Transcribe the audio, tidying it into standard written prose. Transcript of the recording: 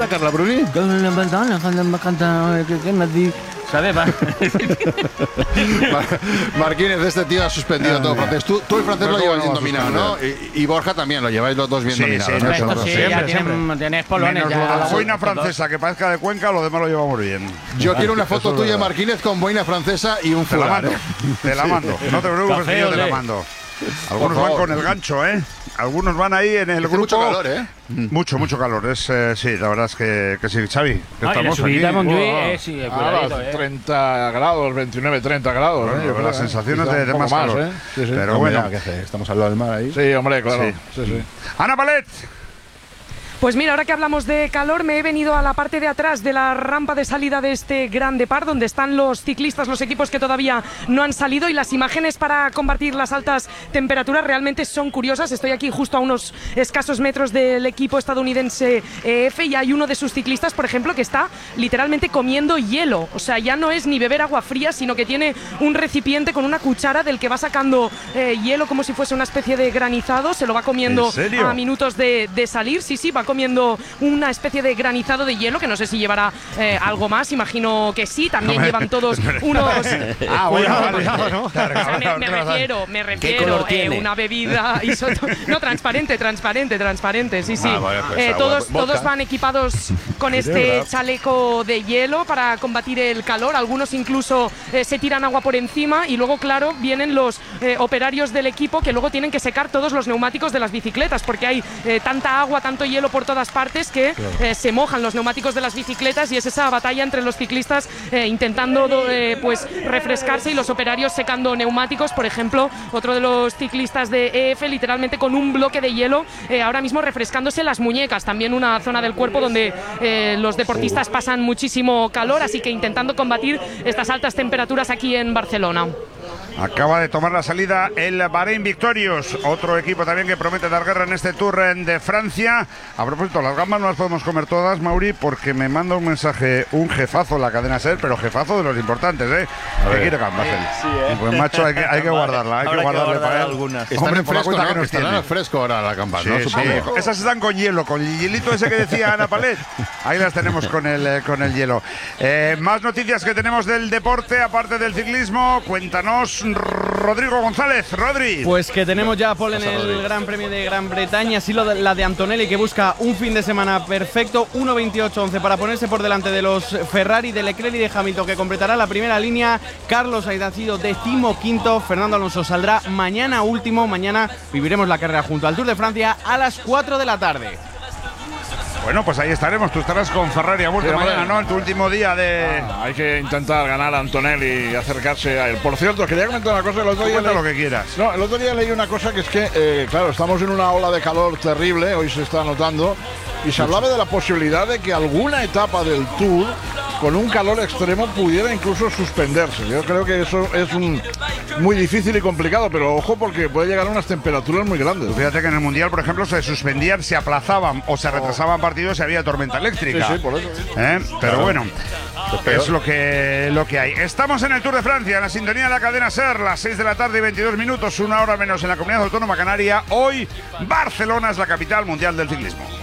canta, Carla Bruni? ¿Sabes? Marquínez, este tío ha suspendido todo francés. Tú el francés lo llevas bien dominado, ¿no? Y Borja también, lo lleváis los dos bien dominados. Sí, ¿no? sí, ya tienes polones. Menos lo de la boina francesa, que parezca de Cuenca, lo demás lo llevamos bien. Yo quiero una foto tuya, Marquínez, con boina francesa y un Te la fular. mando, te la mando. No te preocupes, que yo te la mando. Algunos van con el gancho, ¿eh? Algunos van ahí en el grupo. Mucho calor, ¿eh? Mucho calor. Sí, la verdad es que sí, Xavi. Que estamos aquí. Sí, cuidadito, 30 grados, 29, 30 grados. Bueno, las sensaciones de más calor. Sí, sí. Pero No, bueno. mira, estamos al lado del mar ahí. Sí, hombre, claro. Sí. Ana Palet. Pues mira, ahora que hablamos de calor, me he venido a la parte de atrás de la rampa de salida de este Gran Depart, donde están los ciclistas, los equipos que todavía no han salido, y las imágenes para combatir las altas temperaturas realmente son curiosas. Estoy aquí justo a unos escasos metros del equipo estadounidense EF, y hay uno de sus ciclistas, por ejemplo, que está literalmente comiendo hielo. O sea, ya no es ni beber agua fría, sino que tiene un recipiente con una cuchara del que va sacando hielo como si fuese una especie de granizado. Se lo va comiendo ¿En serio? a minutos de salir. Sí, va comiendo una especie de granizado de hielo, que no sé si llevará algo más, imagino que sí. También llevan todos unos... Cuidado, ¿no? O sea, me refiero una bebida no, transparente, sí. Vale, pues, Todos van equipados con este chaleco de hielo para combatir el calor. Algunos incluso se tiran agua por encima, y luego, claro, vienen los operarios del equipo que luego tienen que secar todos los neumáticos de las bicicletas, porque hay tanta agua, tanto hielo por todas partes que se mojan los neumáticos de las bicicletas, y es esa batalla entre los ciclistas intentando pues refrescarse, y los operarios secando neumáticos. Por ejemplo, otro de los ciclistas de EF literalmente con un bloque de hielo ahora mismo refrescándose las muñecas, también una zona del cuerpo donde los deportistas pasan muchísimo calor, así que intentando combatir estas altas temperaturas aquí en Barcelona. Acaba de tomar la salida el Bahrein Victorious, otro equipo también que promete dar guerra en este Tour de Francia. A propósito, las gambas no las podemos comer todas, Mauri, porque me manda un mensaje un jefazo en la cadena SER, pero jefazo de los importantes, ¿eh? Que quiere gambas, Pues macho, hay que guardarla, hay que guardarle para él. algunas. Están en fresco, cuenta ¿no? que nos Estarán tiene. en fresco ahora la campana, ¿no? Sí, Supongo. esas están con hielo, con el hielito ese que decía Ana Palet. Ahí las tenemos con el hielo. Más noticias que tenemos del deporte, aparte del ciclismo. Cuéntanos, Rodrigo González. Rodri. Pues que tenemos ya pole en el Gran Premio de Gran Bretaña, así la de Antonelli, que busca un fin de semana perfecto, 1.28.11 para ponerse por delante de los Ferrari, de Leclerc y de Hamilton, que completará la primera línea. Carlos Sainz ha sido 15º, Fernando Alonso saldrá mañana último. Mañana viviremos la carrera junto al Tour de Francia a las 4 de la tarde. Bueno, pues ahí estaremos. Tú estarás con Ferrari a vuelta mañana, ¿no? En tu último día de... Hay que intentar ganar a Antonelli y acercarse a él. Por cierto, quería comentar una cosa. El otro día Cuenta lo que quieras. No, el otro día leí una cosa que es que, claro, estamos en una ola de calor terrible, hoy se está notando, y se hablaba de la posibilidad de que alguna etapa del Tour, con un calor extremo, pudiera incluso suspenderse. Yo creo que eso es muy difícil y complicado, pero ojo, porque puede llegar a unas temperaturas muy grandes. Fíjate que en el Mundial, por ejemplo, se suspendían, se aplazaban o se retrasaban partidos si había tormenta eléctrica. Sí, por eso. Pero bueno, es lo que hay. Estamos en el Tour de Francia, en la sintonía de la cadena SER, las 6 de la tarde y 22 minutos, una hora menos en la Comunidad Autónoma Canaria. Hoy, Barcelona es la capital mundial del ciclismo.